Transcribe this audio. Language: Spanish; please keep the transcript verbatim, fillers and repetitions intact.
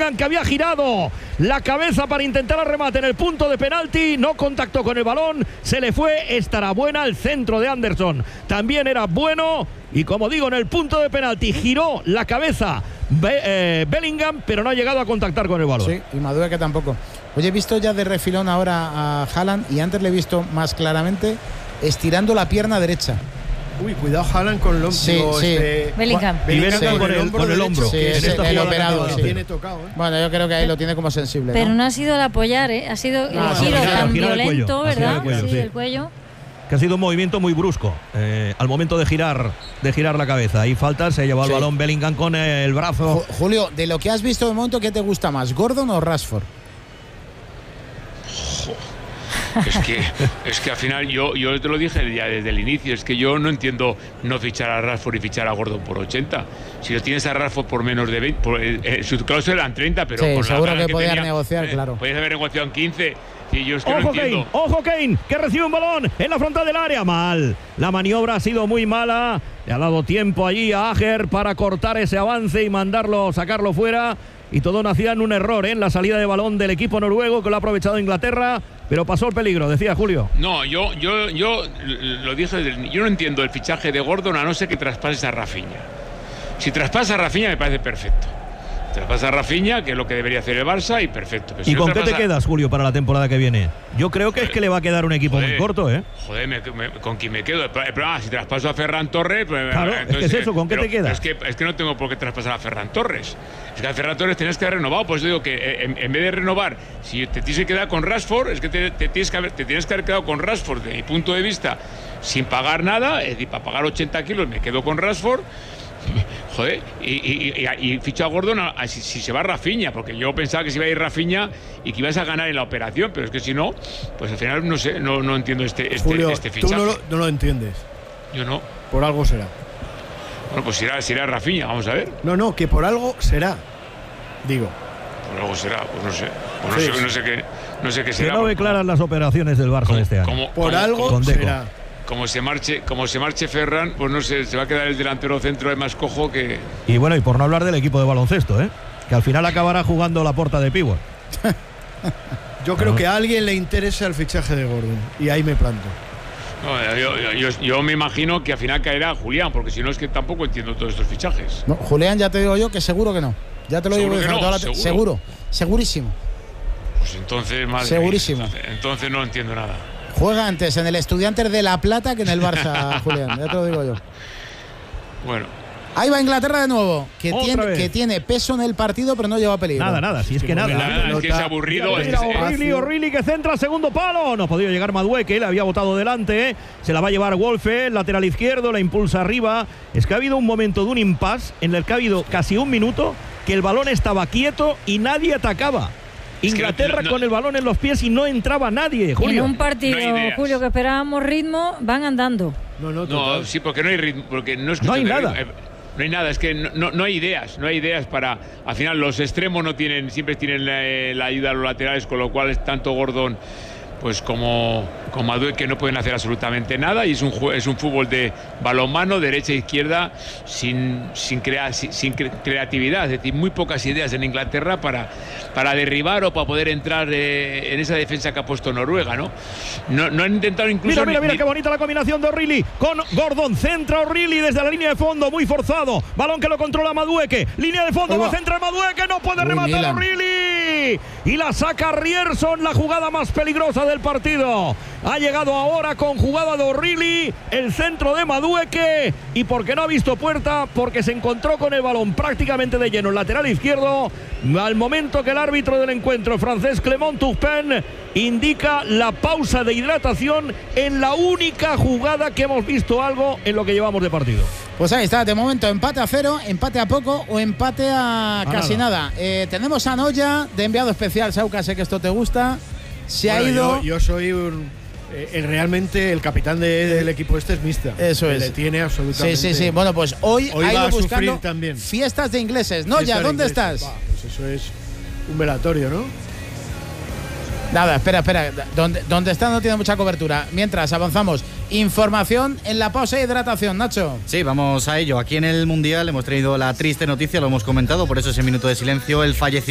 Bellingham, que había girado la cabeza para intentar el remate en el punto de penalti, no contactó con el balón, se le fue. Estará buena el centro de Anderson, también era bueno, y como digo, en el punto de penalti giró la cabeza Be eh, Bellingham, pero no ha llegado a contactar con el balón. Sí, y Madueque tampoco. Oye, he visto ya de refilón ahora a Haaland, y antes le he visto más claramente estirando la pierna derecha. Uy, cuidado Haaland con el hombro. Sí, sí. Este, Bellingham. Y Bellingham sí, con, el, con el hombro. Sí, es el, el operado. Que Sí. tiene tocado, ¿eh? Bueno, yo creo que ahí lo tiene como sensible, Pero ¿no? no ha sido el apoyar, ¿eh? Ha sido No, el sí, giro girar, tan girar el violento, cuello, ha girado ¿verdad? el cuello, sí, sí. el cuello. Que ha sido un movimiento muy brusco eh, al momento de girar de girar la cabeza. Y falta, se llevó Sí. el balón Bellingham con el brazo. Ju- Julio, de lo que has visto de momento, ¿qué te gusta más, Gordon o Rashford? Es que, es que al final yo, yo te lo dije ya desde el inicio, es que yo no entiendo no fichar a Rashford y fichar a Gordon por ochenta. Si lo tienes a Rashford por menos de veinte, por, eh, eh, su cláusula eran treinta, pero Sí, con seguro la gana que podías tenía, negociar, eh, claro. Podías haber negociado en quince. Y yo es que no Ojo entiendo. Kane, ojo Kane, que recibe un balón en la frontal del área. Mal, la maniobra ha sido muy mala. Le ha dado tiempo allí a Ajer para cortar ese avance y mandarlo, sacarlo fuera. Y todo nacía en un error, ¿eh? En la salida de balón del equipo noruego, que lo ha aprovechado Inglaterra, pero pasó el peligro, decía Julio. No, yo, yo, yo lo dije desde el, yo no entiendo el fichaje de Gordon a no ser que traspases a Rafinha. Si traspasas a Rafinha me parece perfecto. Traspasas a Rafinha, que es lo que debería hacer el Barça, y perfecto. Pero si ¿Y no con qué te traspasa- quedas, Julio, para la temporada que viene? Yo creo que es que le va a quedar un equipo Joder, muy corto, ¿eh? Joder, me, me, ¿con quién me quedo? Pero, ah, si traspaso a Ferran Torres... Pues, Claro, es que es eso, ¿con qué pero, te quedas? pero Es que, es que no tengo por qué traspasar a Ferran Torres. Es que a Ferran Torres tienes que haber renovado. Pues digo que eh, en, en vez de renovar, si te tienes que quedar con Rashford, es que te, te, tienes que haber, te tienes que haber quedado con Rashford, de mi punto de vista, sin pagar nada. Es decir, para pagar ochenta kilos me quedo con Rashford. Joder, y, y, y, y ficho a Gordon a, a, si, si se va Rafinha, porque yo pensaba que se iba a ir Rafinha y que ibas a ganar en la operación, pero es que si no, pues al final no sé, no, no entiendo este, este, Julio, este tú fichaje. no lo, no lo entiendes. Yo no. Por algo será. Bueno, pues irá, irá Rafinha, vamos a ver. No, no, que por algo será. Digo. Por algo será, pues no sé. Pues no, Sí, sé, sí. no sé qué, no sé qué Que será. no ve claras las operaciones del Barça de este año. Como, Por como- algo con Deco. será. como se marche, como se marche Ferran, pues no sé, se va a quedar el delantero centro de más cojo que. Y bueno, y por no hablar del equipo de baloncesto, ¿eh? Que al final acabará jugando la puerta de pívot. Yo creo que a alguien le interesa el fichaje de Gordon. Y ahí me planto. No, yo, yo, yo, yo me imagino que al final caerá Julián, porque si no es que tampoco entiendo todos estos fichajes. No, Julián, ya te digo yo que seguro que no. Ya te lo digo ¿Seguro que desde no? toda la- ¿Seguro? seguro, segurísimo. Pues entonces, madre Segurísimo. mía, entonces, entonces no entiendo nada. Juega antes en el Estudiantes de La Plata que en el Barça, Julián, ya te lo digo yo. Bueno, Ahí va Inglaterra de nuevo, que Otra tiene, vez. que tiene peso en el partido, pero no lleva peligro. Nada, nada, si es que la nada. verdad es que es aburrido. es que Mira, es- O'Reilly, O'Reilly que centra al segundo palo. No ha podido llegar Madueque, le había botado delante. Se la va a llevar Wolfe, lateral izquierdo, la impulsa arriba. Es que ha habido un momento de un impasse en el que ha habido casi un minuto que el balón estaba quieto y nadie atacaba. Es que Inglaterra no- no- con el balón en los pies y no entraba nadie, En Julio. un partido, no hay ideas. Julio, que esperábamos ritmo, van andando. No, no, No, total. sí, porque no hay ritmo, porque no es No hay cuestión de nada. ritmo, eh, No hay nada, es que no, no, no hay ideas, no hay ideas para. Al final, los extremos no tienen, siempre tienen la, la ayuda a los laterales, con lo cual es tanto Gordon pues como, como Madueque no pueden hacer absolutamente nada, y es un, jue- es un fútbol de balonmano, derecha e izquierda, sin, sin, crea- sin, sin cre- creatividad, es decir, muy pocas ideas en Inglaterra para, para derribar o para poder entrar eh, en esa defensa que ha puesto Noruega, ¿no? No, no han intentado incluso. Mira, mira, ni- mira ni- qué bonita la combinación de O'Reilly con Gordon. Centra O'Reilly desde la línea de fondo, muy forzado. Balón que lo controla Madueque. Línea de fondo, Ahí va va. a centrar Madueque, no puede Uy, rematar Milan. O'Reilly. Y la saca Rierson, la jugada más peligrosa del partido. Ha llegado ahora con jugada de O'Reilly, el centro de Madueque. Y porque no ha visto puerta, porque se encontró con el balón prácticamente de lleno, el lateral izquierdo. Al momento que el árbitro del encuentro, francés Clément Turpin, indica la pausa de hidratación en la única jugada que hemos visto algo en lo que llevamos de partido. Pues ahí está, de momento empate a cero, empate a poco o empate a, A casi nada. nada. Eh, tenemos a Noya de enviado especial, Sauca, sé que esto te gusta. Se Bueno, ha ido. Yo, yo soy un, eh, el- realmente el capitán de- del equipo este es Mista. Eso que es. Le tiene Sí, absolutamente. sí, sí. Bueno, pues hoy, Hoy ha va ido a sufrir buscando también. fiestas de ingleses. Noya, Fiesta de ¿dónde ingleses. estás? Bah, pues eso es un velatorio, ¿no? Nada, espera, espera. Donde, donde está no tiene mucha cobertura. Mientras avanzamos, información en la pausa de hidratación, Nacho. Sí, vamos a ello. Aquí en el Mundial hemos traído la triste noticia, lo hemos comentado, por eso ese minuto de silencio, el fallecimiento